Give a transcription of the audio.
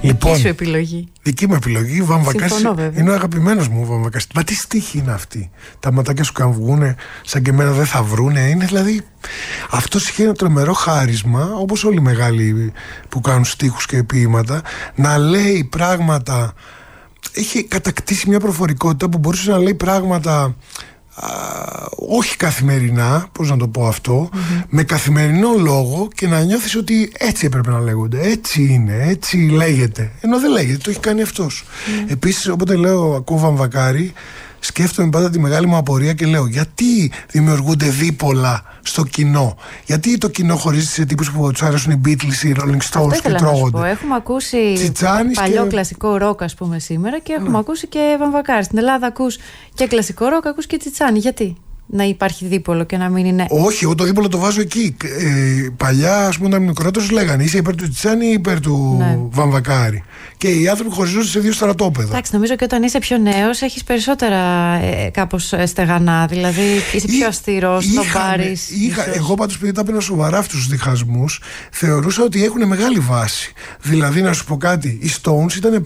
Λοιπόν, δική σου επιλογή. Δική μου επιλογή, Βαμβακάρης είναι ο αγαπημένος μου Βαμβακάρης. Μα τι στίχη είναι αυτή? Τα ματάκια σου καν σαν και εμένα δεν θα βρούνε. Είναι δηλαδή, αυτός είχε ένα τρομερό χάρισμα, όπως όλοι οι μεγάλοι που κάνουν στίχους και ποίηματα, να λέει πράγματα. Έχει κατακτήσει μια προφορικότητα που μπορούσε να λέει πράγματα όχι καθημερινά, πώς να το πω αυτό, με καθημερινό λόγο, και να νιώθεις ότι έτσι έπρεπε να λέγονται, έτσι είναι, έτσι λέγεται, ενώ δεν λέγεται, το έχει κάνει αυτός. Επίσης, όποτε ακούω Βαμβακάρη, σκέφτομαι πάντα τη μεγάλη μου απορία και λέω, γιατί δημιουργούνται δίπολα στο κοινό? Γιατί το κοινό χωρίζεται σε τύπους που τους αρέσουν οι Beatles, οι Rolling Stones και τρώγονται? Έχουμε ακούσει παλιό κλασικό ροκ, ας πούμε, σήμερα, και έχουμε ακούσει και Βαμβακάρη. Στην Ελλάδα ακούς και κλασικό ροκ, ακούς και Τσιτσάνι. Γιατί να υπάρχει δίπολο και να μην είναι? Όχι, εγώ το δίπολο το βάζω εκεί. Παλιά, ας πούμε, όταν μικρότερος λέγανε, είσαι υπέρ του Τσιτσάνι ή υπέρ του Βαμβακάρη. Και οι άνθρωποι χωριζόνται σε δύο στρατόπεδα. Εντάξει, νομίζω και όταν είσαι πιο νέος έχεις περισσότερα κάπως στεγανά. Δηλαδή είσαι πιο αυστηρός, το πάρεις. Εγώ πάντως, επειδή τα έπαιρνα σοβαρά αυτούς τους διχασμούς, θεωρούσα ότι έχουν μεγάλη βάση. Δηλαδή, να σου πω κάτι, οι Stones ήταν